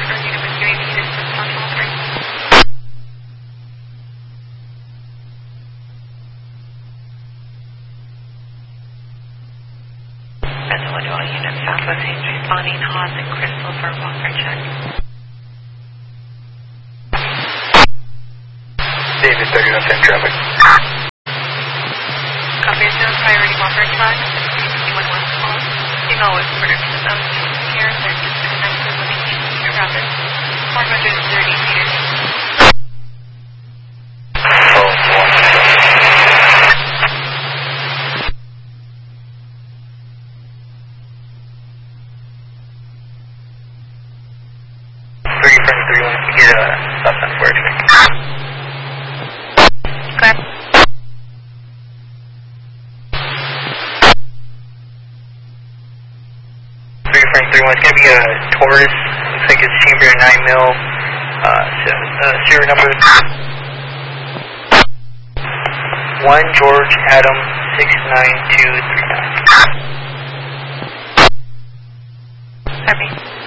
or unit with UAV distance on all three. Resident all units Southwest East responding Haas and Crystal for walker check. David 30 on 10 traffic. Copy, zero priority walker check. Anyone wants to call? Email with production of here. They're disconnected with the rapid 430 meters. Stop and forward. Clear. 331, it's going to be a Taurus, looks like it's chamber 9 mil, serial number 1 George Adam 69239. Copy.